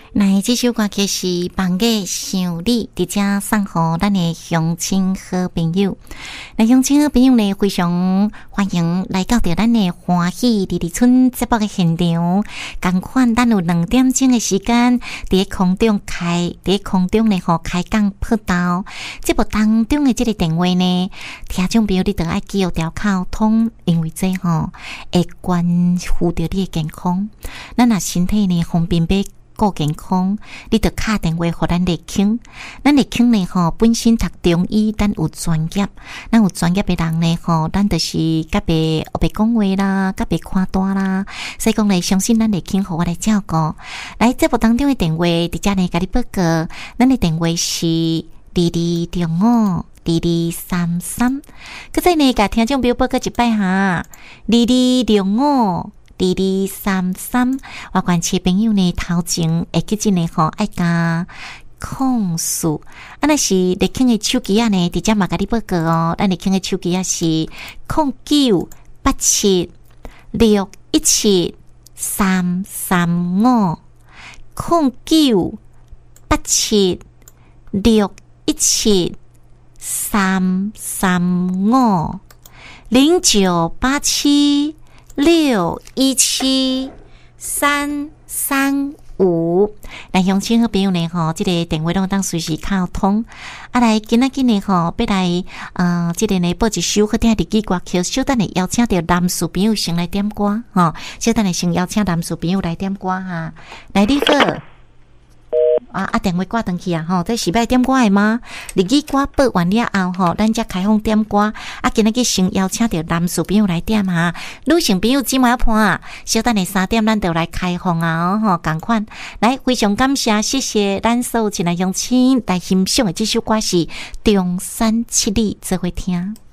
来，这首歌曲是《放假想你》，伫遮送互咱的乡亲好朋友。那乡亲好朋友呢，非常欢迎来到着咱的欢喜丽丽村节目的现场。同款，咱有2点钟的时间，伫空中开呢开讲报道。节目当中的这个电话呢，听众朋友你都爱记号条口通，因为这会关乎着你的健康。咱若身体呢方便要顾健康，你得打电话给咱立庆。咱立庆呢本身读中医，咱有专业的人呢咱就是甲别讲话啦，甲别看大啦，所以讲呢，相信咱立庆互我来照顾。来节目当中的电话，伫遮呢甲你报告，咱的电话是22052233。搁再呢，甲听众朋友报告一摆哈，22052233，我关切朋友呢，头前会记真呢爱加控诉，那是立庆的手机啊呢，伫遮嘛甲你报告哦，咱立庆的手机啊是098761733509876335。来乡亲好朋友呢这个电话拢当随时靠通。来今仔日呢要来这个呢播一首好听的日语歌曲，小等呢邀请到男士朋友先来点歌小等呢先邀请男士朋友来点歌哈。来你好。电话挂断去啊这是要点歌的吗？日语歌播完了后咱才开放点歌。今仔日先邀请到男士朋友来点哈，女性朋友姊妹伴小等下3点咱就来开放同款来，非常感谢，谢谢咱所有亲爱乡亲来欣赏的这首歌是中山七里，做伙听。